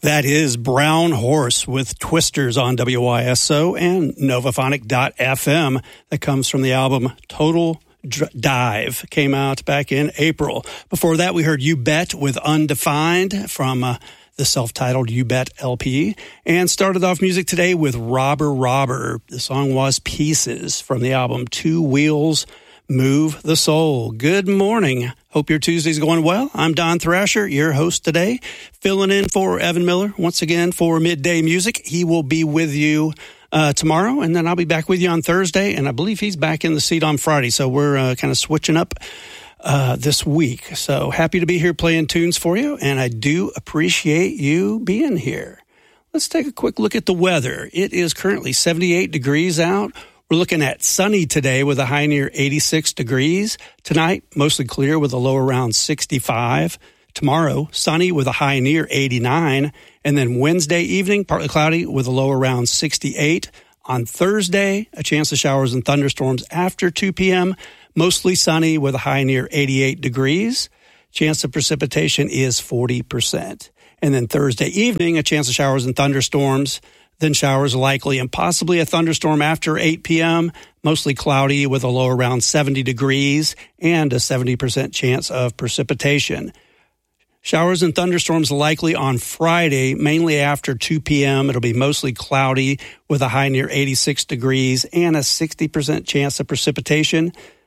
That is Brown Horse with Twisters on WYSO and Novaphonic.fm. That comes from the album Total Dive. Came out back in April. Before that, we heard You Bet with Undefined from the self-titled You Bet LP. And started off music today with Robber. The song was Pieces from the album Two Wheels Move the Soul. Good morning. Hope your Tuesday's going well. I'm Don Thrasher, your host today, filling in for Evan Miller once again for Midday Music. He will be with you tomorrow, and then I'll be back with you on Thursday, and I believe he's back in the seat on Friday, so we're kind of switching up this week. So happy to be here playing tunes for you, and I do appreciate you being here. Let's take a quick look at the weather. It is currently 78 degrees out. We're looking at sunny today with a high near 86 degrees. Tonight, mostly clear with a low around 65. Tomorrow, sunny with a high near 89. And then Wednesday evening, partly cloudy with a low around 68. On Thursday, a chance of showers and thunderstorms after 2 p.m. Mostly sunny with a high near 88 degrees. Chance of precipitation is 40%. And then Thursday evening, a chance of showers and thunderstorms. Then showers likely and possibly a thunderstorm after 8 p.m., mostly cloudy with a low around 70 degrees and a 70% chance of precipitation. Showers and thunderstorms likely on Friday, mainly after 2 p.m. It'll be mostly cloudy with a high near 86 degrees and a 60% chance of precipitation.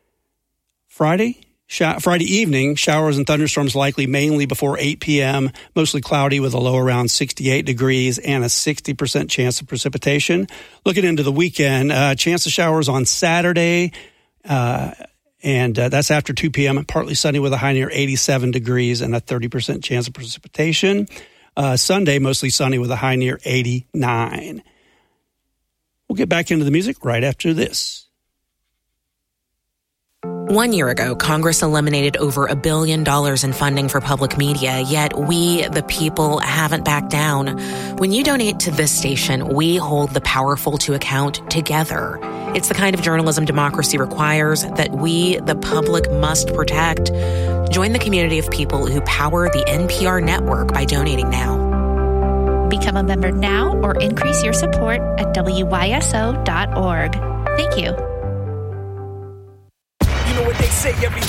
Friday evening, showers and thunderstorms likely mainly before 8 p.m., mostly cloudy with a low around 68 degrees and a 60% chance of precipitation. Looking into the weekend, chance of showers on Saturday, and that's after 2 p.m., partly sunny with a high near 87 degrees and a 30% chance of precipitation. Sunday, mostly sunny with a high near 89. We'll get back into the music right after this. 1 year ago, Congress eliminated over $1 billion in funding for public media, yet we, the people, haven't backed down. When you donate to this station, we hold the powerful to account together. It's the kind of journalism democracy requires that we, the public, must protect. Join the community of people who power the NPR network by donating now. Become a member now or increase your support at WYSO.org. Thank you. What they say every